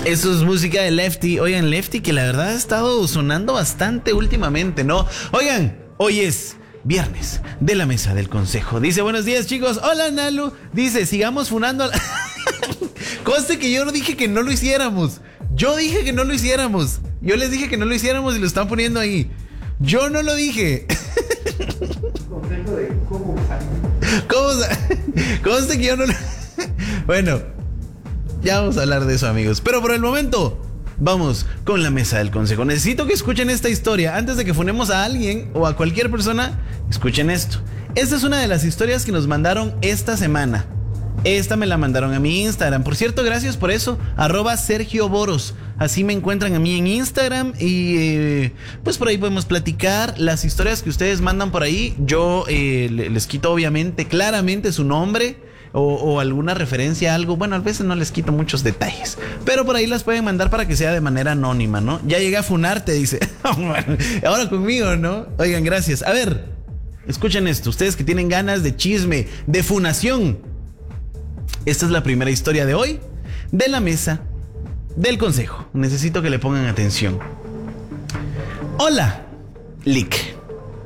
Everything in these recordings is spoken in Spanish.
Eso es música de Lefty. Oigan, Lefty, que la verdad ha estado sonando bastante últimamente, ¿no? Oigan, hoy es viernes de la mesa del consejo. Dice, buenos días, chicos. Hola, Nalu. Dice, sigamos funando. Conste que yo no dije que no lo hiciéramos. Yo dije que no lo hiciéramos. Yo les dije que no lo hiciéramos y lo están poniendo ahí. Yo no lo dije. Consejo de cómo usar. Conste que yo no lo... Bueno, ya vamos a hablar de eso, amigos. Pero por el momento, vamos con la mesa del consejo. Necesito que escuchen esta historia. Antes de que funemos a alguien o a cualquier persona, escuchen esto. Esta es una de las historias que nos mandaron esta semana. Esta me la mandaron a mi Instagram. Por cierto, gracias por eso. @Sergio Boros. Así me encuentran a mí en Instagram. Y pues por ahí podemos platicar las historias que ustedes mandan por ahí. Yo les quito obviamente, claramente su nombre o alguna referencia a algo. Bueno, a veces no les quito muchos detalles, pero por ahí las pueden mandar para que sea de manera anónima, ¿no? Ya llegué a funarte, dice. Ahora conmigo, ¿no? Oigan, gracias. A ver, escuchen esto. Ustedes que tienen ganas de chisme, de funación. Esta es la primera historia de hoy de la mesa del consejo. Necesito que le pongan atención. Hola, Lick.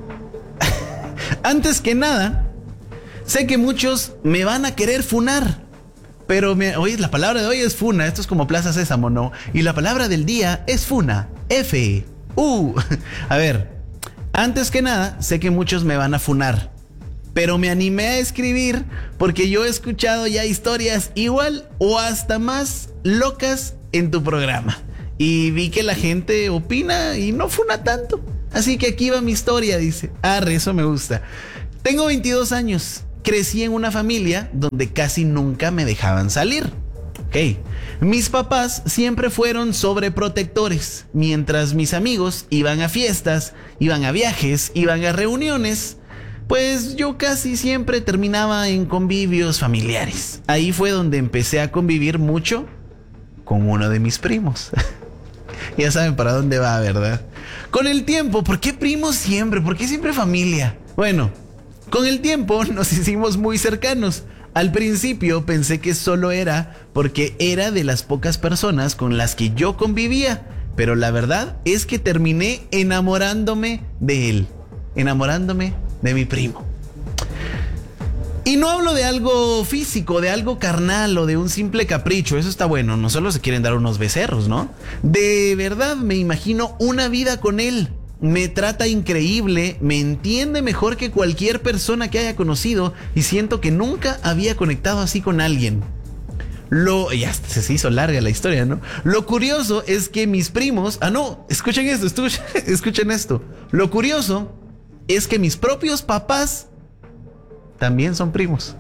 Antes que nada, sé que muchos me van a querer funar. Pero oye, la palabra de hoy es funa. Esto es como Plaza Sésamo, ¿no? Y la palabra del día es funa. F-U. A ver, antes que nada, sé que muchos me van a funar. Pero me animé a escribir porque yo he escuchado ya historias igual o hasta más locas en tu programa. Y vi que la gente opina y no funa tanto. Así que aquí va mi historia, dice. Arre, eso me gusta. Tengo 22 años. Crecí en una familia donde casi nunca me dejaban salir. Ok. Mis papás siempre fueron sobreprotectores. Mientras mis amigos iban a fiestas, iban a viajes, iban a reuniones, pues yo casi siempre terminaba en convivios familiares. Ahí fue donde empecé a convivir mucho con uno de mis primos. Ya saben para dónde va, ¿verdad? Con el tiempo, ¿por qué primos siempre? ¿Por qué siempre familia? Bueno, con el tiempo nos hicimos muy cercanos. Al principio pensé que solo era porque era de las pocas personas con las que yo convivía, pero la verdad es que terminé enamorándome de él. Enamorándome de mi primo. Y no hablo de algo físico, de algo carnal o de un simple capricho. Eso está bueno, no solo se quieren dar unos becerros, ¿no? De verdad me imagino una vida con él. Me trata increíble, me entiende mejor que cualquier persona que haya conocido y siento que nunca había conectado así con alguien. Ya se hizo larga la historia, ¿no? Lo curioso es que mis primos... escuchen esto. Lo curioso es que mis propios papás también son primos.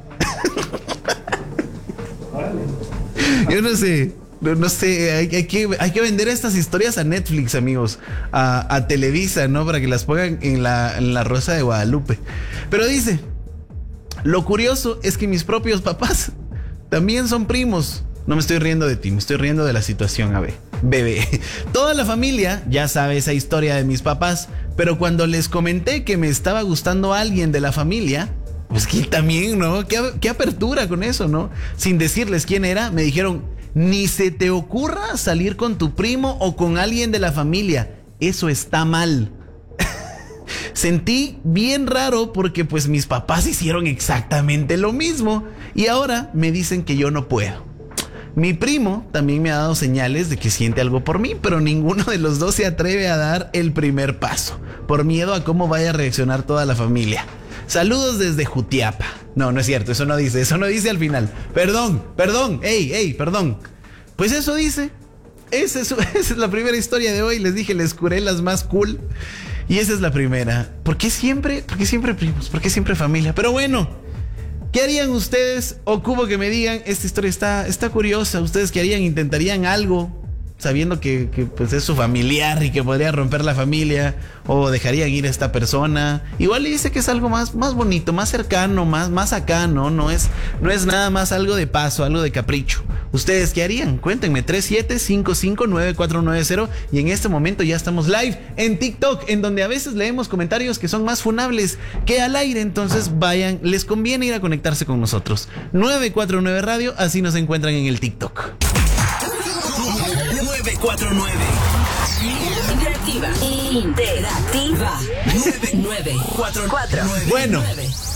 Yo no sé, hay que vender estas historias a Netflix, amigos, a Televisa, ¿no? Para que las pongan en la Rosa de Guadalupe. Pero dice, lo curioso es que mis propios papás también son primos. No me estoy riendo de ti, me estoy riendo de la situación, bebé. Toda la familia ya sabe esa historia de mis papás, pero cuando les comenté que me estaba gustando alguien de la familia, pues que también, ¿no? ¿Qué apertura con eso, ¿no? Sin decirles quién era, me dijeron, ni se te ocurra salir con tu primo o con alguien de la familia. Eso está mal. Sentí bien raro porque pues mis papás hicieron exactamente lo mismo y ahora me dicen que yo no puedo. Mi primo también me ha dado señales de que siente algo por mí, pero ninguno de los dos se atreve a dar el primer paso, por miedo a cómo vaya a reaccionar toda la familia. Saludos desde Jutiapa. No es cierto, eso no dice al final. Perdón, perdón. Pues eso dice. Esa es la primera historia de hoy. Les dije, les curé las más cool. Y esa es la primera. ¿Por qué siempre primos? ¿Por qué siempre familia? Pero bueno, ¿qué harían ustedes? Ocupo que me digan, esta historia está curiosa. ¿Ustedes qué harían? ¿Intentarían algo sabiendo que pues es su familiar y que podría romper la familia? ¿O dejarían ir a esta persona? Igual le dice que es algo más bonito, más cercano, más acá, ¿no? No es nada más algo de paso, algo de capricho. ¿Ustedes qué harían? Cuéntenme, 37559490. Y en este momento ya estamos live en TikTok, en donde a veces leemos comentarios que son más funables que al aire. Entonces vayan, les conviene ir a conectarse con nosotros. 949 Radio, así nos encuentran en el TikTok. 949. Interactiva. 949. Bueno,